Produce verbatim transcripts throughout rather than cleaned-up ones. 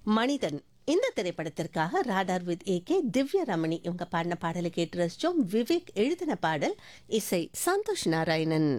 மனிதன் இந்த திரைப்படத்திற்காக ராடார் வித் ஏ கே திவ்ய ரமணி இவங்க பாடின பாடலை கேட்டு ரசிச்சோம். விவேக் எழுதின பாடல், இசை சந்தோஷ் நாராயணன்.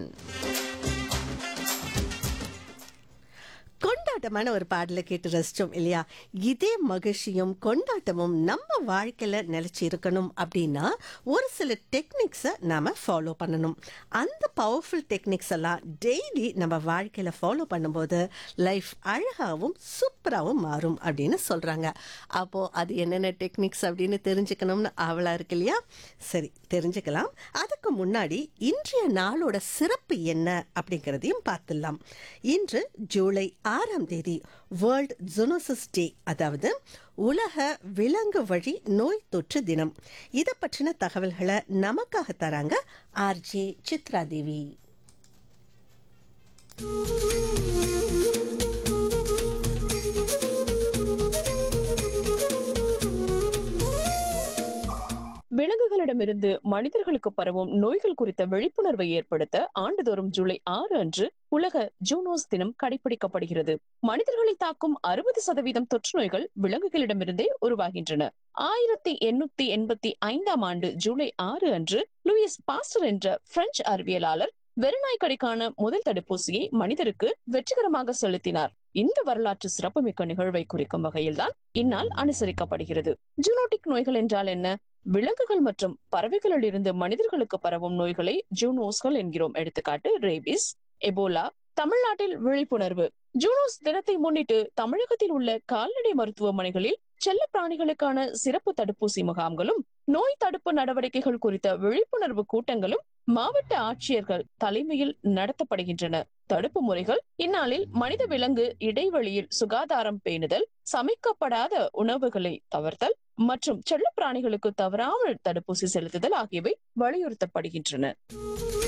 கொண்டாட்டமான ஒரு பாடலை கேட்டு ரசிச்சோம் இல்லையா? இதே மகிழ்ச்சியும் கொண்டாட்டமும் நம்ம வாழ்க்கையில நிலைச்சி இருக்கணும் அப்படின்னா ஒரு சில டெக்னிக்ஸை நாம ஃபாலோ பண்ணணும். அந்த பவர்ஃபுல் டெக்னிக்ஸ் எல்லாம் டெய்லி நம்ம வாழ்க்கையில ஃபாலோ பண்ணும்போது லைஃப் அழகாகவும் சூப்பராகவும் மாறும் அப்படின்னு சொல்றாங்க. அப்போ அது என்னென்ன டெக்னிக்ஸ் அப்படின்னு தெரிஞ்சுக்கணும்னு ஆவலா இருக்கு இல்லையா? சரி, தெரிஞ்சுக்கலாம். அதுக்கு முன்னாடி இன்றைய நாளோட சிறப்பு என்ன அப்படிங்கிறதையும் பார்த்துடலாம். இன்று ஜூலை ஆறாம் தேதி வேர்ல்ட் ஜூனோசிஸ் டே, அதாவது உலக விலங்கு வழி நோய் தொற்று தினம். இதை பற்றின தகவல்களை நமக்காக தராங்க ஆர்ஜே சித்ரா தேவி. விலங்குகளிடமிருந்து மனிதர்களுக்கு பரவும் நோய்கள் குறித்த விழிப்புணர்வை ஏற்படுத்த ஆண்டுதோறும் ஜூலை ஆறு அன்று உலக ஜூனோஸ் தினம் கடைபிடிக்கப்படுகிறது. மனிதர்களை தாக்கும் அறுபது சதவீதம் தொற்று நோய்கள் விலங்குகளிடமிருந்தே உருவாகின்றன. ஆயிரத்தி எண்ணூத்தி எண்பத்தி ஐந்தாம் ஆண்டு ஜூலை ஆறு அன்று லூயிஸ் பாஸ்டர் என்ற பிரெஞ்சு அறிவியலாளர் வெறிநாய்க்கடிக்கான முதல் தடுப்பூசியை மனிதருக்கு வெற்றிகரமாக செலுத்தினார். இந்த வரலாற்று சிறப்புமிக்க நிகழ்வை குறிக்கும் வகையில்தான் இந்நாள் அனுசரிக்கப்படுகிறது. ஜூனோட்டிக் நோய்கள் என்றால் என்ன? விலங்குகள் மற்றும் பறவைகளில் இருந்து மனிதர்களுக்கு பரவும் நோய்களை ஜூனோஸ்கள் என்கிறோம். எடுத்துக்காட்டு ரேபிஸ், எபோலா. தமிழ்நாட்டில் விழிப்புணர்வு. ஜூனோஸ் தினத்தை முன்னிட்டு தமிழகத்தில் உள்ள கால்நடை மருத்துவமனைகளில் செல்ல பிராணிகளுக்கான சிறப்பு தடுப்பூசி முகாம்களும் நோய் தடுப்பு நடவடிக்கைகள் குறித்த விழிப்புணர்வு கூட்டங்களும் மாவட்ட ஆட்சியர்கள் தலைமையில் நடத்தப்படுகின்றன. தடுப்பு முறைகள் இந்நாளில் மனித விலங்கு இடைவெளியில் சுகாதாரம் பேணுதல், சமைக்கப்படாத உணவுகளை தவிர்த்தல் மற்றும் செல்ல பிராணிகளுக்கு தவறாமல் தடுப்பூசி செலுத்துதல் ஆகியவை வலியுறுத்தப்படுகின்றன.